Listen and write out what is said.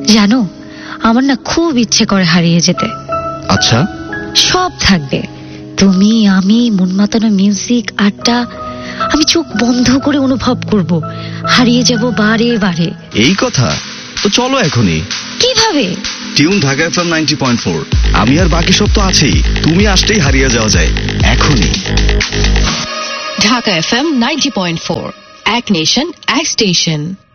জানো, আমার না খুব ইচ্ছে করে হারিয়ে যেতে। আচ্ছা, সব থাকবে, তুমি, আমি, মন মাতানো মিউজিক, আড্ডা। আমি চোখ বন্ধ করে অনুভব করব, হারিয়ে যাব বারে বারে। এই কথা তো চলো এখনই। কিভাবে? Tune Dhaka FM 90.4। আমি আর বাকি সব তো আছেই, তুমি আসতেই হারিয়ে যাওয়া যায় এখনই। ঢাকা FM 90.4, এক নেশন, এক স্টেশন।